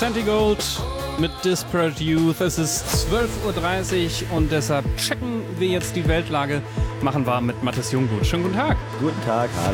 Santigold mit Disparate Youth. Es ist 12:30 Uhr und deshalb checken wir jetzt die Weltlage. Machen wir mit Mathis Junggut. Schönen guten Tag. Guten Tag, hallo.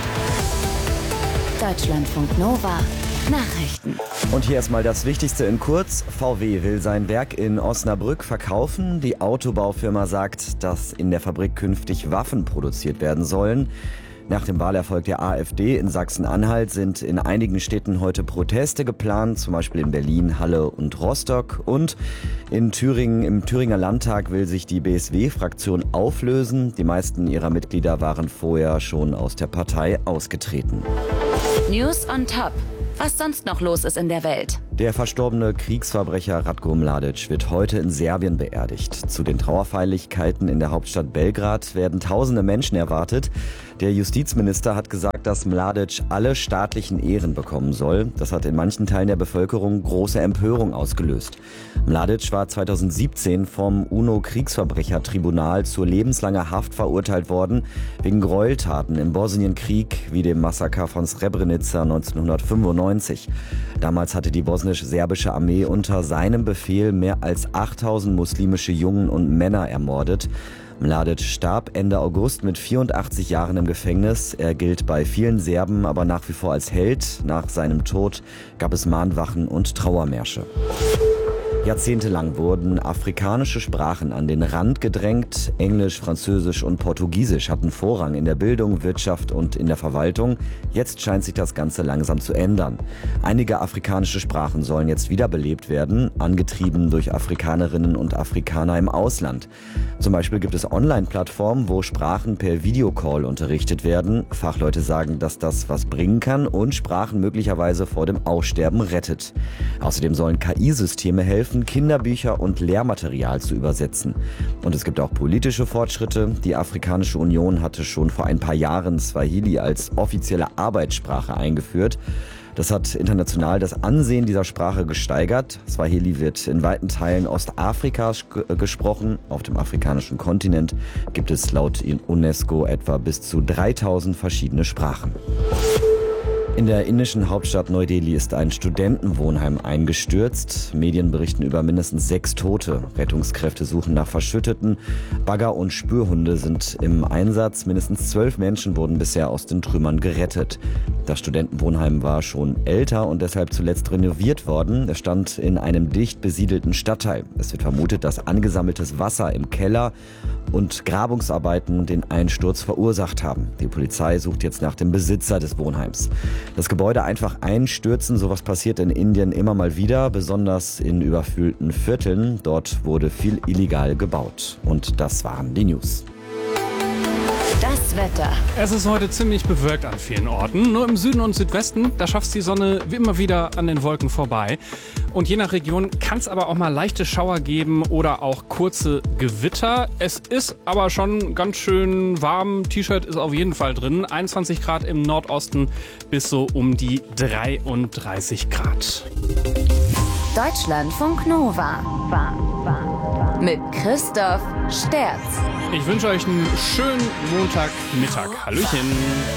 Deutschlandfunk Nova. Nachrichten. Und hier erstmal das Wichtigste in kurz. VW will sein Werk in Osnabrück verkaufen. Die Autobaufirma sagt, dass in der Fabrik künftig Waffen produziert werden sollen. Nach dem Wahlerfolg der AfD in Sachsen-Anhalt sind in einigen Städten heute Proteste geplant, zum Beispiel in Berlin, Halle und Rostock. Und in Thüringen, im Thüringer Landtag will sich die BSW-Fraktion auflösen. Die meisten ihrer Mitglieder waren vorher schon aus der Partei ausgetreten. News on Top. Was sonst noch los ist in der Welt. Der verstorbene Kriegsverbrecher Ratko Mladic wird heute in Serbien beerdigt. Zu den Trauerfeierlichkeiten in der Hauptstadt Belgrad werden tausende Menschen erwartet. Der Justizminister hat gesagt, dass Mladic alle staatlichen Ehren bekommen soll. Das hat in manchen Teilen der Bevölkerung große Empörung ausgelöst. Mladic war 2017 vom UNO-Kriegsverbrechertribunal zu lebenslanger Haft verurteilt worden, wegen Gräueltaten im Bosnienkrieg wie dem Massaker von Srebrenica 1995. Damals hatte die bosnisch-serbische Armee unter seinem Befehl mehr als 8000 muslimische Jungen und Männer ermordet. Mladic starb Ende August mit 84 Jahren im Gefängnis. Er gilt bei vielen Serben aber nach wie vor als Held. Nach seinem Tod gab es Mahnwachen und Trauermärsche. Jahrzehntelang wurden afrikanische Sprachen an den Rand gedrängt. Englisch, Französisch und Portugiesisch hatten Vorrang in der Bildung, Wirtschaft und in der Verwaltung. Jetzt scheint sich das Ganze langsam zu ändern. Einige afrikanische Sprachen sollen jetzt wiederbelebt werden, angetrieben durch Afrikanerinnen und Afrikaner im Ausland. Zum Beispiel gibt es Online-Plattformen, wo Sprachen per Videocall unterrichtet werden. Fachleute sagen, dass das was bringen kann und Sprachen möglicherweise vor dem Aussterben rettet. Außerdem sollen KI-Systeme helfen, Kinderbücher und Lehrmaterial zu übersetzen. Und es gibt auch politische Fortschritte. Die Afrikanische Union hatte schon vor ein paar Jahren Swahili als offizielle Arbeitssprache eingeführt. Das hat international das Ansehen dieser Sprache gesteigert. Swahili wird in weiten Teilen Ostafrikas gesprochen. Auf dem afrikanischen Kontinent gibt es laut UNESCO etwa bis zu 3000 verschiedene Sprachen. In der indischen Hauptstadt Neu-Delhi ist ein Studentenwohnheim eingestürzt. Medien berichten über mindestens 6 Tote. Rettungskräfte suchen nach Verschütteten. Bagger und Spürhunde sind im Einsatz. Mindestens 12 Menschen wurden bisher aus den Trümmern gerettet. Das Studentenwohnheim war schon älter und deshalb zuletzt renoviert worden. Es stand in einem dicht besiedelten Stadtteil. Es wird vermutet, dass angesammeltes Wasser im Keller und Grabungsarbeiten den Einsturz verursacht haben. Die Polizei sucht jetzt nach dem Besitzer des Wohnheims. Das Gebäude einfach einstürzen, sowas passiert in Indien immer mal wieder, besonders in überfüllten Vierteln. Dort wurde viel illegal gebaut. Und das waren die News. Das Wetter. Es ist heute ziemlich bewölkt an vielen Orten. Nur im Süden und Südwesten, da schafft die Sonne wie immer wieder an den Wolken vorbei. Und je nach Region kann es aber auch mal leichte Schauer geben oder auch kurze Gewitter. Es ist aber schon ganz schön warm. T-Shirt ist auf jeden Fall drin. 21 Grad im Nordosten bis so um die 33 Grad. Deutschlandfunk Nova. Mit Christoph Sterz. Ich wünsche euch einen schönen Montagmittag. Hallöchen.